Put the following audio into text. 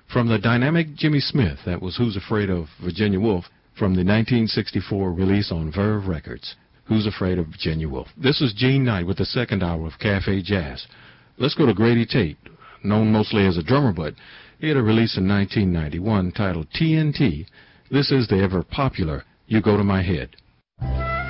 From the dynamic Jimmy Smith, that was Who's Afraid of Virginia Woolf, from the 1964 release on Verve Records, Who's Afraid of Virginia Woolf. This is Gene Knight with the second hour of Cafe Jazz. Let's go to Grady Tate, known mostly as a drummer, but he had a release in 1991 titled TNT. This is the ever popular You Go to My Head.